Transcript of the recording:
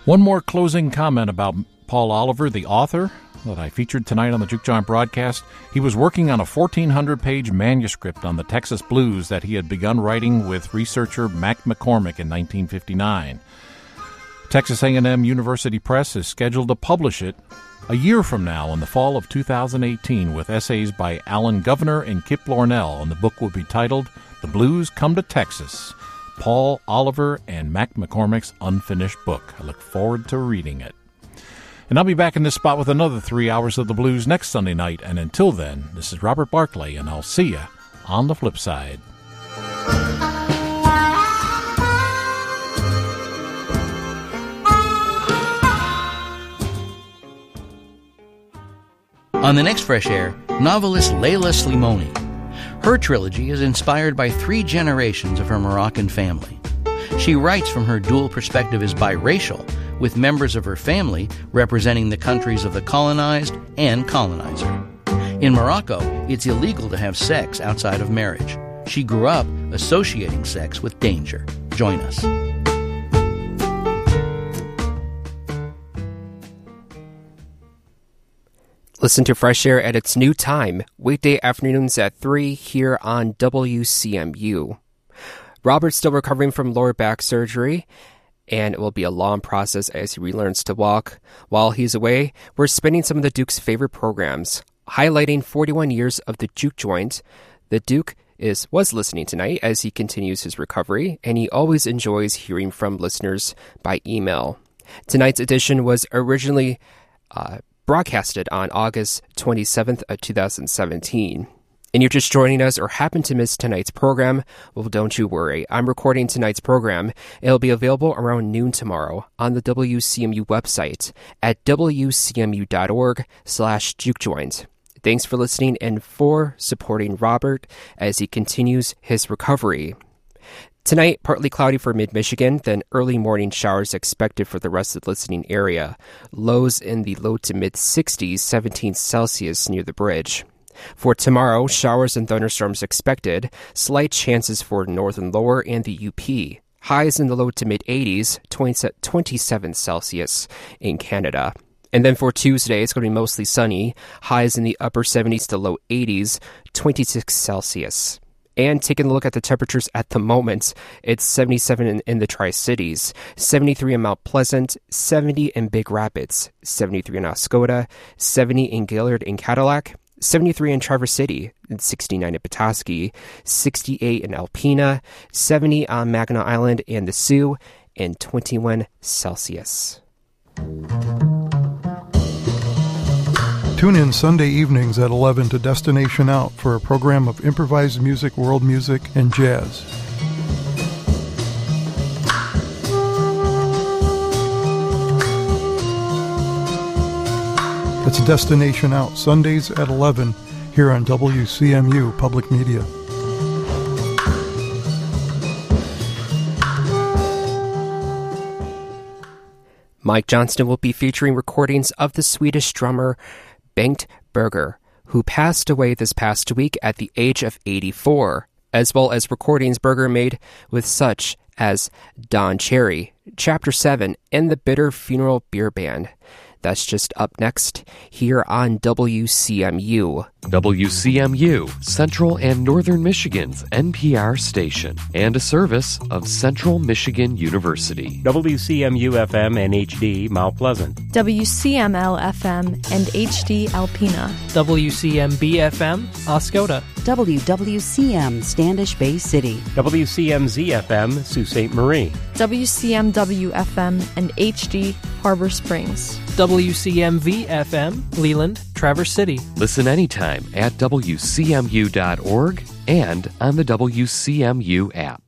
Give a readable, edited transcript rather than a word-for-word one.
One more closing comment about Paul Oliver, the author that I featured tonight on the Juke Joint broadcast. He was working on a 1,400-page manuscript on the Texas blues that he had begun writing with researcher Mac McCormick in 1959. Texas A&M University Press is scheduled to publish it a year from now in the fall of 2018 with essays by Alan Governor and Kip Lornell, and the book will be titled The Blues Come to Texas, Paul Oliver and Mac McCormick's unfinished book. I look forward to reading it. And I'll be back in this spot with another 3 hours of the blues next Sunday night. And until then, this is Robert Barclay, and I'll see you on the flip side. On the next Fresh Air, novelist Leila Slimoni. Her trilogy is inspired by 3 generations of her Moroccan family. She writes from her dual perspective as biracial, with members of her family representing the countries of the colonized and colonizer. In Morocco, it's illegal to have sex outside of marriage. She grew up associating sex with danger. Join us. Listen to Fresh Air at its new time, weekday afternoons at 3 here on WCMU. Robert's still recovering from lower back surgery, and it will be a long process as he relearns to walk. While he's away, we're spinning some of the Duke's favorite programs, highlighting 41 years of the Juke Joint. The Duke was listening tonight as he continues his recovery, and he always enjoys hearing from listeners by email. Tonight's edition was originally broadcasted on August 27th of 2017. And you're just joining us or happen to miss tonight's program, well, don't you worry. I'm recording tonight's program. It'll be available around noon tomorrow on the WCMU website at wcmu.org/jukejoint. Thanks for listening and for supporting Robert as he continues his recovery. Tonight, partly cloudy for mid-Michigan, then early morning showers expected for the rest of the listening area. Lows in the low to mid-60s, 17 Celsius near the bridge. For tomorrow, showers and thunderstorms expected, slight chances for northern lower and the UP. Highs in the low to mid-80s, 27 Celsius in Canada. And then for Tuesday, it's going to be mostly sunny. Highs in the upper 70s to low 80s, 26 Celsius. And taking a look at the temperatures at the moment, it's 77 in the Tri-Cities, 73 in Mount Pleasant, 70 in Big Rapids, 73 in Oscoda, 70 in Gaylord and Cadillac, 73 in Traverse City, 69 in Petoskey, 68 in Alpena, 70 on Mackinac Island and the Sioux, and 21 Celsius. Tune in Sunday evenings at 11 to Destination Out for a program of improvised music, world music, and jazz. That's Destination Out, Sundays at 11, here on WCMU Public Media. Mike Johnston will be featuring recordings of the Swedish drummer Bengt Berger, who passed away this past week at the age of 84, as well as recordings Berger made with such as Don Cherry, Chapter 7, and the Bitter Funeral Beer Band. That's just up next here on WCMU. WCMU, Central and Northern Michigan's NPR station, and a service of Central Michigan University. WCMU-FM and HD, Mount Pleasant. WCML-FM and HD, Alpena. WCMB-FM, Oscoda. WWCM, Standish Bay City. WCMZ-FM, Sault Ste. Marie. WCMW-FM and HD, Harbor Springs. WCMV-FM, Leland, Traverse City. Listen anytime at WCMU.org and on the WCMU app.